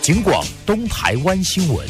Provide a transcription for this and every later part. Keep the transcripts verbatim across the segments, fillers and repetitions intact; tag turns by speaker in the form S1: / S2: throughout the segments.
S1: 警广东台湾新闻。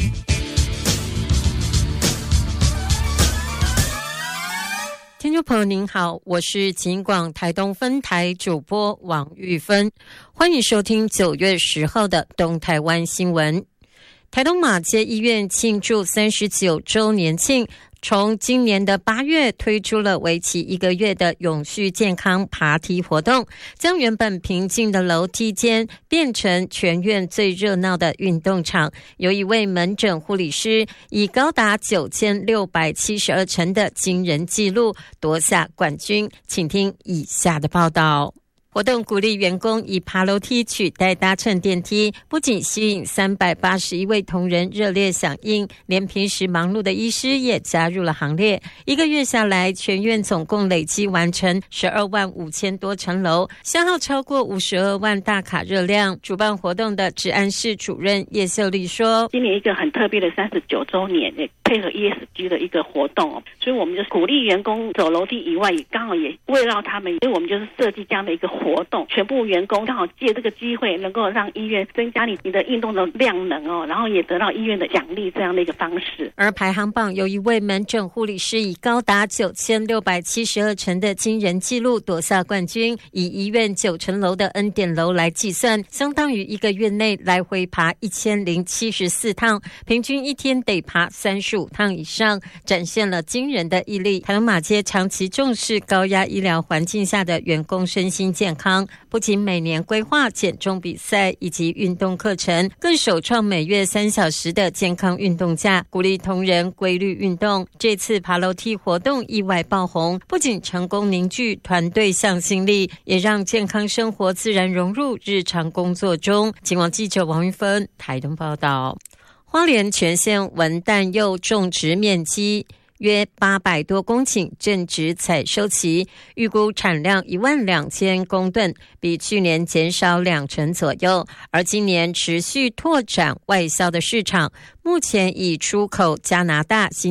S2: 听众朋友您好，我是警广台东分台主播王玉芬，欢迎收听九月十号的东台湾新闻。台东马偕医院庆祝三十九周年庆，从今年的八月推出了为期一个月的永续健康爬梯活动，将原本平静的楼梯间变成全院最热闹的运动场。有一位门诊护理师以高达九千六百七十二层的惊人纪录夺下冠军，请听以下的报道。活动鼓励员工以爬楼梯取代搭乘电梯，不仅吸引三百八十一位同仁热烈响应，连平时忙碌的医师也加入了行列。一个月下来，全院总共累积完成十二万五千多层楼，消耗超过五十二万大卡热量。主办活动的治安室主任叶秀丽说：“
S3: 今年一个很特别的三十九周年，也配合 E S G 的一个活动哦，所以我们就鼓励员工走楼梯以外，也刚好也围绕他们，所以我们就是设计这样的一个活动，全部员工刚好借这个机会，能够让医院增加你你的运动的量能哦，然后也得到医院的奖励这样的一个方式。”
S2: 而排行榜有一位门诊护理师以高达九千六百七十二层的惊人纪录夺下冠军，以医院九层楼的 N 点楼来计算，相当于一个月内来回爬一千零七十四趟，平均一天得爬三十五趟以上，展现了惊人的毅力。台东马偕长期重视高压医疗环境下的员工身心健康，不仅每年规划减重比赛以及运动课程，更首创每月三小时的健康运动假，鼓励同仁规律运动。这次爬楼梯活动意外爆红，不仅成功凝聚团队向心力，也让健康生活自然融入日常工作中。警广记者王玉芬台东报道。花莲全县文旦柚种植面积约八百多公顷，正值采收期，预估产量一万两千公吨，比去年减少两成左右。而今年持续拓展外销的市场，目前已出口加拿大、新